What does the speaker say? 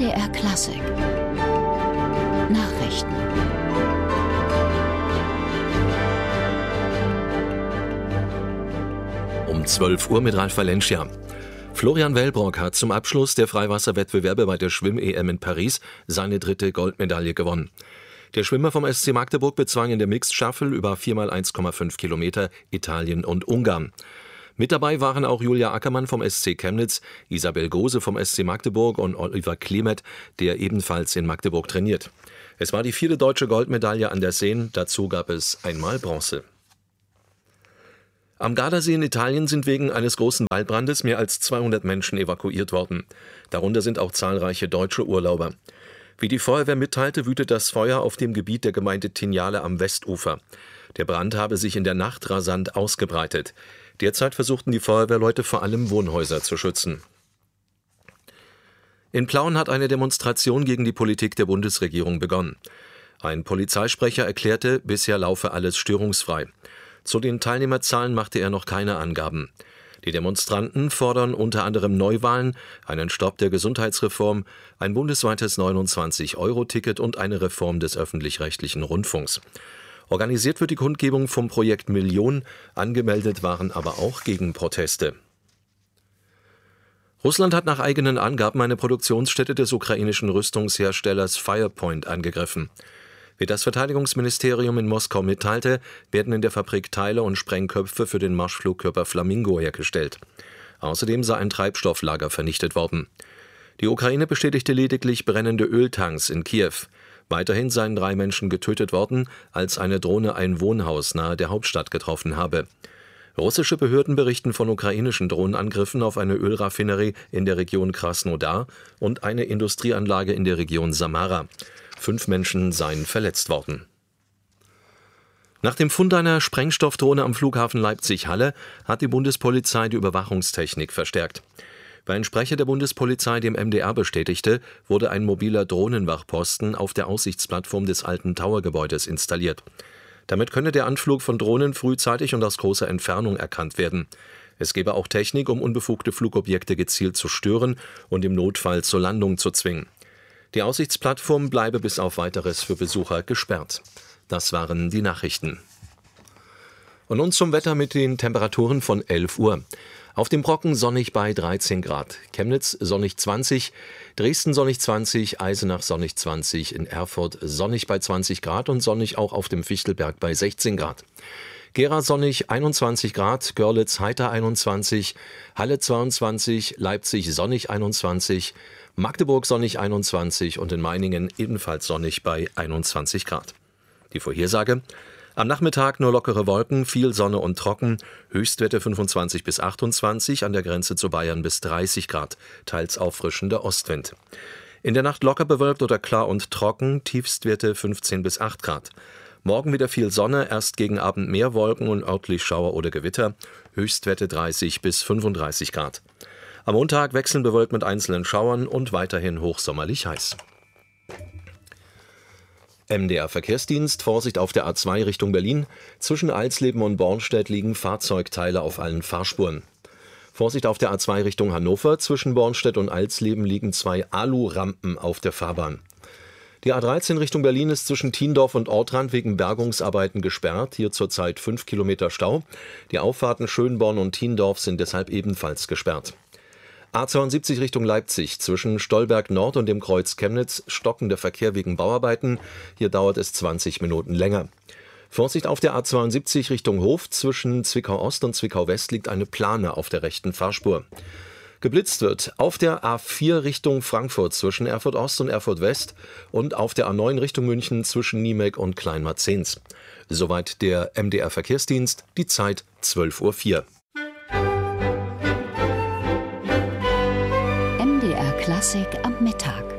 MDR Klassik Nachrichten. Um 12 Uhr mit Ralf Valencia. Florian Wellbrock hat zum Abschluss der Freiwasserwettbewerbe bei der Schwimm-EM in Paris seine 3. Goldmedaille gewonnen. Der Schwimmer vom SC Magdeburg bezwang in der Mixed Shuffle über 4x1,5 Kilometer Italien und Ungarn. Mit dabei waren auch Julia Ackermann vom SC Chemnitz, Isabel Gose vom SC Magdeburg und Oliver Klimet, der ebenfalls in Magdeburg trainiert. Es war die 4. deutsche Goldmedaille an der Seine, dazu gab es einmal Bronze. Am Gardasee in Italien sind wegen eines großen Waldbrandes mehr als 200 Menschen evakuiert worden. Darunter sind auch zahlreiche deutsche Urlauber. Wie die Feuerwehr mitteilte, wütet das Feuer auf dem Gebiet der Gemeinde Tignale am Westufer. Der Brand habe sich in der Nacht rasant ausgebreitet. Derzeit versuchten die Feuerwehrleute vor allem Wohnhäuser zu schützen. In Plauen hat eine Demonstration gegen die Politik der Bundesregierung begonnen. Ein Polizeisprecher erklärte, bisher laufe alles störungsfrei. Zu den Teilnehmerzahlen machte er noch keine Angaben. Die Demonstranten fordern unter anderem Neuwahlen, einen Stopp der Gesundheitsreform, ein bundesweites 29-Euro-Ticket und eine Reform des öffentlich-rechtlichen Rundfunks. Organisiert wird die Kundgebung vom Projekt Million, angemeldet waren aber auch Gegenproteste. Russland hat nach eigenen Angaben eine Produktionsstätte des ukrainischen Rüstungsherstellers Firepoint angegriffen. Wie das Verteidigungsministerium in Moskau mitteilte, werden in der Fabrik Teile und Sprengköpfe für den Marschflugkörper Flamingo hergestellt. Außerdem sei ein Treibstofflager vernichtet worden. Die Ukraine bestätigte lediglich brennende Öltanks in Kiew. Weiterhin seien 3 Menschen getötet worden, als eine Drohne ein Wohnhaus nahe der Hauptstadt getroffen habe. Russische Behörden berichten von ukrainischen Drohnenangriffen auf eine Ölraffinerie in der Region Krasnodar und eine Industrieanlage in der Region Samara. 5 Menschen seien verletzt worden. Nach dem Fund einer Sprengstoffdrohne am Flughafen Leipzig-Halle hat die Bundespolizei die Überwachungstechnik verstärkt. Wie ein Sprecher der Bundespolizei dem MDR bestätigte, wurde ein mobiler Drohnenwachposten auf der Aussichtsplattform des alten Towergebäudes installiert. Damit könne der Anflug von Drohnen frühzeitig und aus großer Entfernung erkannt werden. Es gebe auch Technik, um unbefugte Flugobjekte gezielt zu stören und im Notfall zur Landung zu zwingen. Die Aussichtsplattform bleibe bis auf Weiteres für Besucher gesperrt. Das waren die Nachrichten. Und nun zum Wetter mit den Temperaturen von 11 Uhr. Auf dem Brocken sonnig bei 13 Grad, Chemnitz sonnig 20, Dresden sonnig 20, Eisenach sonnig 20, in Erfurt sonnig bei 20 Grad und sonnig auch auf dem Fichtelberg bei 16 Grad. Gera sonnig 21 Grad, Görlitz heiter 21, Halle 22, Leipzig sonnig 21, Magdeburg sonnig 21 und in Meiningen ebenfalls sonnig bei 21 Grad. Die Vorhersage: Am Nachmittag nur lockere Wolken, viel Sonne und trocken, Höchstwerte 25 bis 28, an der Grenze zu Bayern bis 30 Grad, teils auffrischender Ostwind. In der Nacht locker bewölkt oder klar und trocken, Tiefstwerte 15 bis 8 Grad. Morgen wieder viel Sonne, erst gegen Abend mehr Wolken und örtlich Schauer oder Gewitter, Höchstwerte 30 bis 35 Grad. Am Montag wechselnd bewölkt mit einzelnen Schauern und weiterhin hochsommerlich heiß. MDR Verkehrsdienst, Vorsicht auf der A2 Richtung Berlin. Zwischen Alsleben und Bornstedt liegen Fahrzeugteile auf allen Fahrspuren. Vorsicht auf der A2 Richtung Hannover. Zwischen Bornstedt und Alsleben liegen 2 Alurampen auf der Fahrbahn. Die A13 Richtung Berlin ist zwischen Thiendorf und Ortrand wegen Bergungsarbeiten gesperrt. Hier zurzeit 5 Kilometer Stau. Die Auffahrten Schönborn und Thiendorf sind deshalb ebenfalls gesperrt. A72 Richtung Leipzig, zwischen Stolberg Nord und dem Kreuz Chemnitz stockender Verkehr wegen Bauarbeiten. Hier dauert es 20 Minuten länger. Vorsicht auf der A72 Richtung Hof, zwischen Zwickau Ost und Zwickau West liegt eine Plane auf der rechten Fahrspur. Geblitzt wird auf der A4 Richtung Frankfurt zwischen Erfurt Ost und Erfurt West und auf der A9 Richtung München zwischen Niemek und Kleinmarzens. Soweit der MDR Verkehrsdienst, die Zeit 12:04 Uhr. MDR Klassik am Mittag.